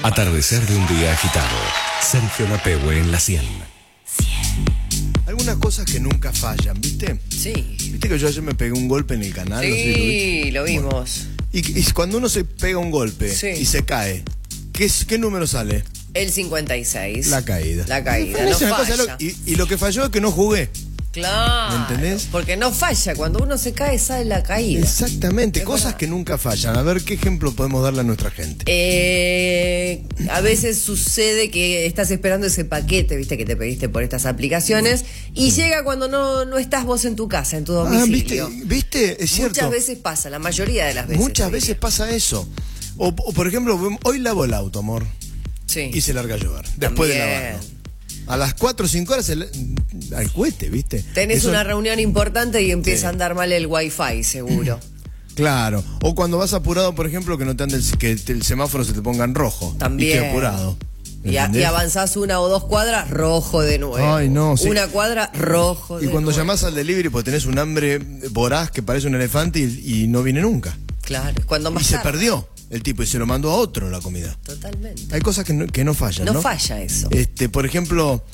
Atardecer de un día agitado. Sergio Lapehue en la 100. Algunas cosas que nunca fallan, ¿viste? Sí. ¿Viste que yo ayer me pegué un golpe en el canal? Sí, no sé si lo vimos. Bueno, y cuando uno se pega un golpe y se cae, ¿qué número sale? El 56. La caída. La caída, Es no una falla. cosa y lo que falló es que no jugué. Claro. ¿Me entendés? Porque no falla. Cuando uno se cae, sale la caída. Exactamente, Es cosas verdad. que nunca fallan. A ver, ¿qué ejemplo podemos darle a nuestra gente? A veces sucede que estás esperando ese paquete, viste, que te pediste por estas aplicaciones, y llega cuando no estás vos en tu casa, en tu domicilio. ¿Viste? Es cierto. Muchas veces pasa, la mayoría de las veces. Muchas te veces diría. pasa eso. O, por ejemplo, hoy lavo el auto, amor, Sí. y se larga a llover. Después de También. lavarlo. A las 4 o 5 horas al cohete, ¿viste? Tenés Eso- una reunión importante y empieza Sí. a andar mal el wifi, seguro. Claro. O cuando vas apurado, por ejemplo, que no te ande que el semáforo se te ponga en rojo. También. Y que apurado. Y ¿Entendés? avanzás 1 o 2 cuadras, rojo de nuevo. Ay, no, sí. Una cuadra, rojo de Y cuando nuevo. llamás al delivery, pues tenés un hambre voraz que parece un elefante y no viene nunca. Claro, es cuando Y más se tarda. perdió el tipo y se lo mandó a otro la comida. Totalmente. Hay cosas que no fallan, ¿no? No falla eso. Por ejemplo,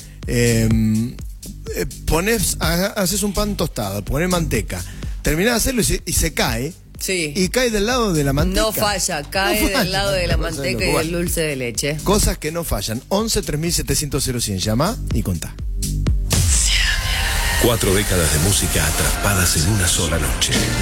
haces un pan tostado, pones manteca, terminás de hacerlo y se cae. Sí. Y cae del lado de la manteca. No falla, cae No falla. del lado de la Bueno, manteca y del dulce de leche. Cosas que no fallan. 11 3700 0100. Llama y contá. 4 décadas de música atrapadas en una sola noche.